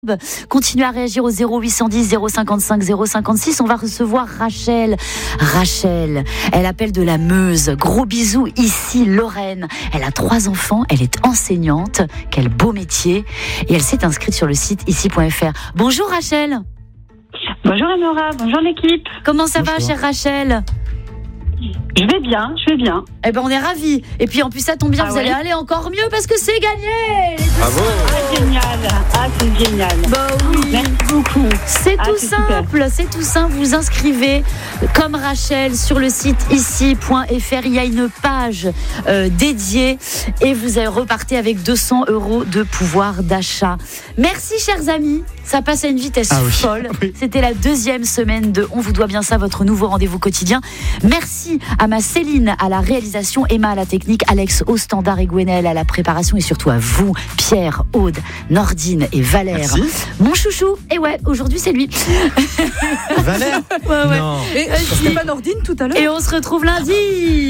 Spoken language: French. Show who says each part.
Speaker 1: Continuez à réagir au 0810 055 056. On va recevoir Rachel. Rachel, elle appelle de la Meuse. Gros bisous ici, Lorraine. Elle a 3 enfants, elle est enseignante. Quel beau métier. Et elle s'est inscrite sur le site ici.fr. Bonjour Rachel.
Speaker 2: Bonjour Amora, bonjour l'équipe.
Speaker 1: Comment ça va, chère Rachel ?
Speaker 2: Je vais bien.
Speaker 1: Eh ben on est ravis. Et puis en plus ça tombe bien, vous allez aller encore mieux parce que c'est gagné.
Speaker 3: Bravo.
Speaker 2: C'est génial.
Speaker 1: Bah oui.
Speaker 2: Merci beaucoup.
Speaker 1: C'est tout simple. Vous inscrivez comme Rachel sur le site ici.fr. Il y a une page dédiée et vous repartez avec 200 € de pouvoir d'achat. Merci chers amis. Ça passe à une vitesse folle. Oui. C'était la 2e semaine de On vous doit bien ça, votre nouveau rendez-vous quotidien. Merci à ma Céline à la réalisation, Emma à la technique, Alex au standard et Gwenelle à la préparation et surtout à vous, Pierre, Aude, Nordine et Valère.
Speaker 3: Merci.
Speaker 1: Mon chouchou. Et ouais, aujourd'hui c'est lui.
Speaker 3: Valère ?
Speaker 1: Ouais.
Speaker 3: Non.
Speaker 4: Et c'était pas Nordine tout à l'heure ?
Speaker 1: Et on se retrouve lundi.